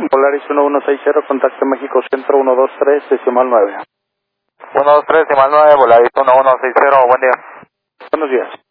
Polaris 1160, contacto México Centro 123, decimal 9. 123, decimal 9, Volaris 1160, buen día. Buenos días.